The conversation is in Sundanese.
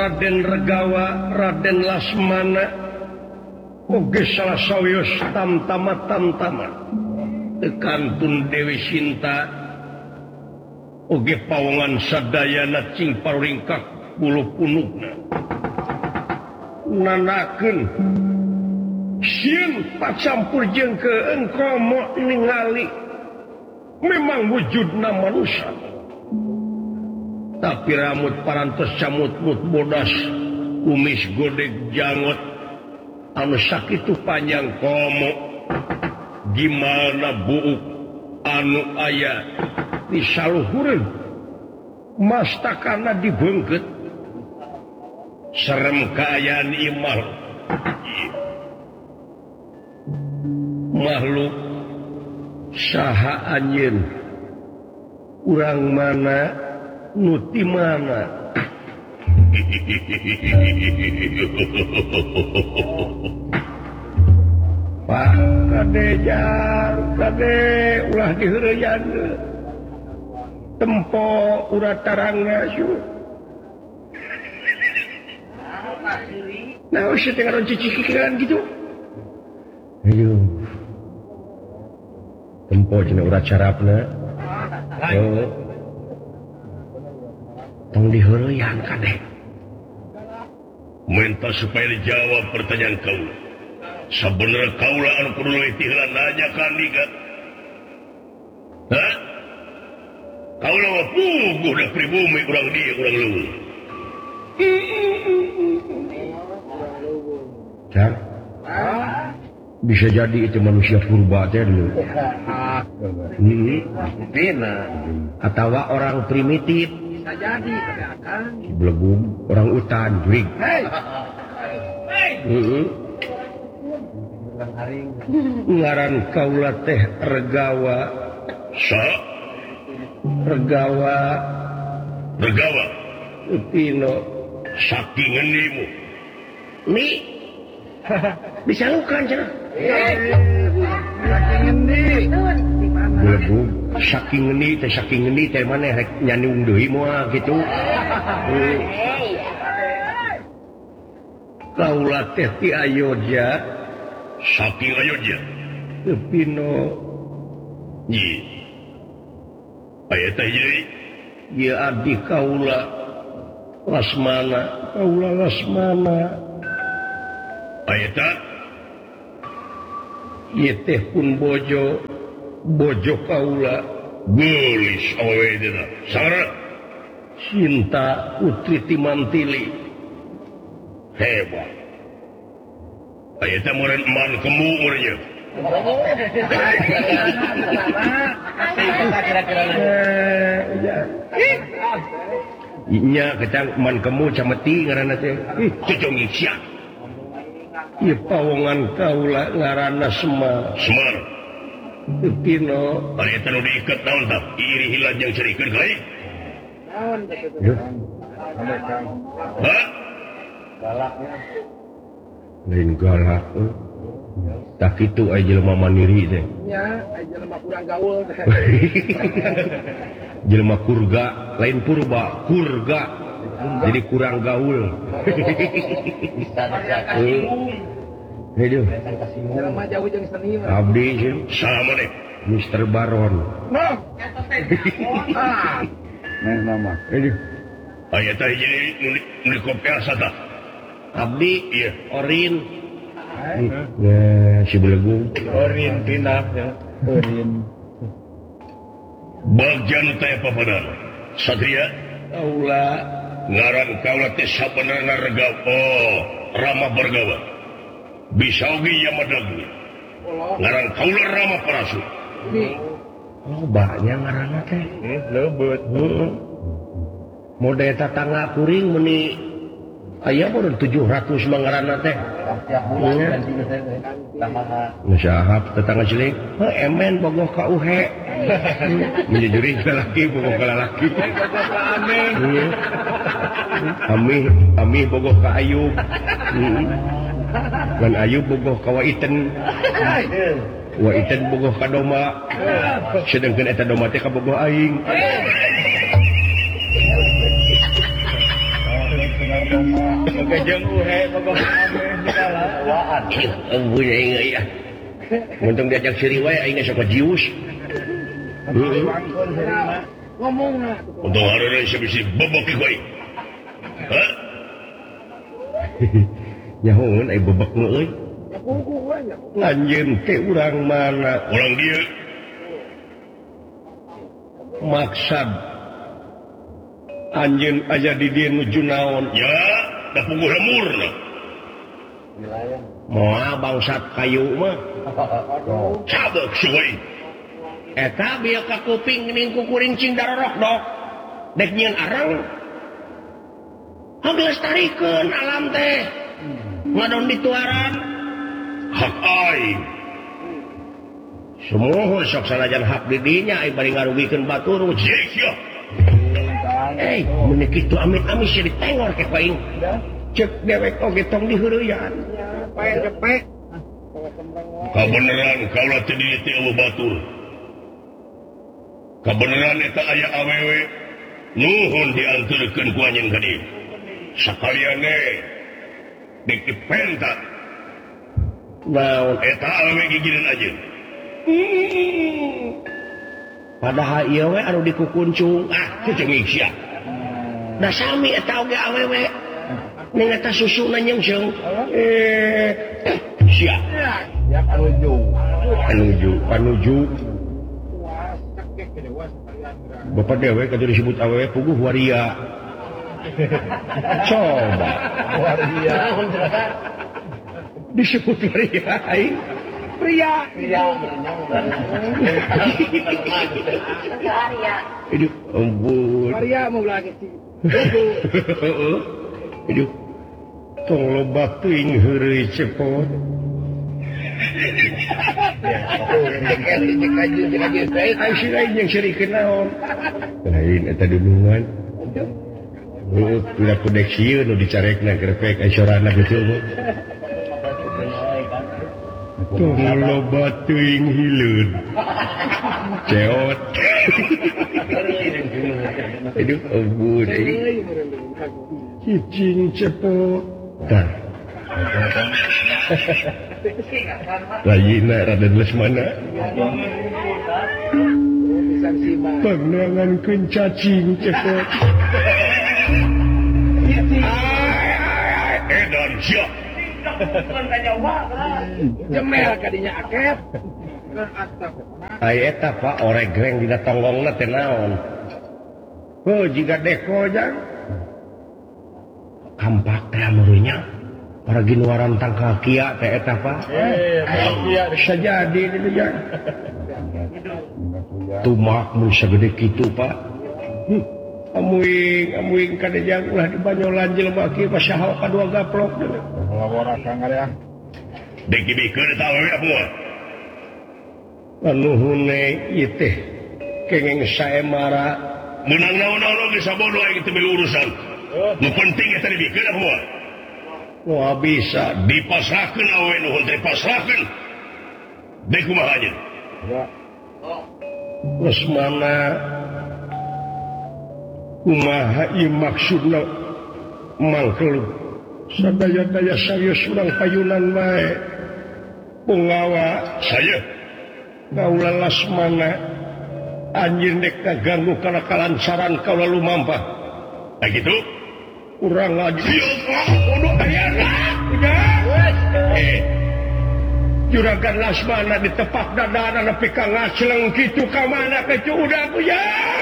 Raden Regawa Raden Lasmana oge salah sawios tamtama tekantun Dewi Sinta oge pawongan sadayana cing paringkak bulu punukna nanakeun sieun pacampur jeung ke engkau mau ningali memang wujudna manusia tapi rambut parantos camut-mut bodas kumis godeg jangot anu sakitu panjang komo gimana buuk anu aya di saluhureun mastakana dibeungkeut serem kaayaan imal makhluk saha anjeun urang mana nuti mana Pak kade jar kade ulah diheureyan tempo urat tarangna su nah usah tengah cicikiran gitu ayo tempo cenah urat carapna oh tong diheureyan kadeh minta supaya dijawab pertanyaan kau sabenerna kaula anu kudu leuwih heula nanya ka Andika hah kaula mah puguh da pribumi urang dieu urang leuweung Jar bisa jadi itu manusia purba teh dulu atawa orang primitif bisa jadi akan belegum orang utan jurig ngaran kaula teh Regawa Regawa Pino saking ngendimu mi bisa lukan cenah saking ngendi belegum saking ngendi teh maneh rek nyandung deui moal kitu kaula teh ti Ayodya saking Ayodya Pino nyi aya teh ye abdi kaula Lasmana aya teh ye teh pun bojo kaula geulis awe dina sara Sinta Putri Timantili hebat aya teh murid man kemu urnya nya kecang man kemu cameti ngaranna teh cocong sia ieu pawongan kaula ngaranna Semar Pino aya teh nu diiket naon tah iri hilang jeung cerikeun gaib naon teh hah galaknya lain galak tak kitu aya jelema mandiri teh nya aya jelema kurang gaul teh jelema kurga lain purba kurga jadi kurang gaul Aduh, jelema jauh jeung seni abdi sama deh Mr. Baron nah nama aduh aya teh jadi nu kopiasa tah abdi ieu Orin si Belegung Orin pindah ya Orin bagian teh papadan Satria kaula ngaran kaula teh sabenerna Regawa Rama Bergawa bisa oge ya madagu ngaran kaula Rama Parasu banyak ngaranna teh leubeut mode tatangga kuring meuni aya mah 700 mangaranna teh Nusahab tetangga cilik emen bogoh ka uhe menjujuri lalaki bogoh ka lalaki Amih bogoh ka Ayub dan Ayub bogoh ka Waiten bogoh ka Doma sedangkan eta Doma teh ka bogoh aing untung diajak ciri wae aing sok jius. Ngomong lah. Untung hareureun bisa bebek wae. Hah? Nyahoon ai bebek nu euy. Anjeun teh urang mana? Urang dieu. Maksad anjeun aja di dieu nuju naon? Ya, da puguh lemurna. Moal bangsat kayu mah. Cabek suwe. Eta bieu ka kuping geuning kukuring cing darorok dok. Dek nyieun arang. Ngelestarikeun alam teh. Ngadon dituaran. Hak aing. Semohon sok sanajan hak di dinya ai bari ngarugikeun batur. Sia. Mun kitu amit-amit sih ditengor ke paing. Cek dewek oge tong diheureuyan. Pae cepek. Kabeneran kaula teh di teh eueuh batur. Kabeneran eta aya awewe nuhun dianturkeun ku anjeun ka dieu. Sakaliane dek dipenta. Naon eta awewe gigireun anjeun. Padahal ieu we anu dikukuncung kucing sia. Da sami eta oge awewe. Ning eta susuna nyeungseng. Sia. Ya panuju. Bapak dewe kada disebut awewe puguh waria. Coba waria. Disebut waria aing. Pria. Hidup ampun. Waria mau lagi sih. Hidup. Tong loba teuing heureuy cepot. Ai lain yang sirikeun naon? Lain eta dulungan. Tidak kudek sieun nu dicarekna grepek ai sorana betul. Tong loba teuing hileud. Ceot. Hidup ampun. Cicing cepot. Tah. Layina Raden Lesmana. Pandangankeun cacing cepot. Edan sia. Jemel kadinya akep. Ai eta Pak oregreng dina tonggongna teh naon? Heuh jiga deko jang. Kampak teh murunya. Para ginuaran tangkal kia teh eta Pak. Kia bisa jadi itu jang. Tumak mun sagede kitu Pak. Amuing kada jang ulah di banyolan jelema kieu pasaha kadua gaplok. Ngawara kang area. Dek dibikeun eta awewe apa? Nuhune ieu teh kenging saemara meunang naon-naon ge sabodo aing teh milu urusan. Nu penting eta dibikeun apa? Wah bisa dipasrahkeun awewe nuhun teh pasrahkeun. Dek kumaha aja? Ya. Lesmana kumaha ieu maksudna mangkel sadaya-daya serius urang payunan bae pungawa saya kaula Lesmana anjeun dek kaganggu kana kalancaran kaula lumampah gitu urang lagi kudu ayana juragan Lesmana ditepak dadana nepi ka ngaceleng kitu ka mana ke udah ku ya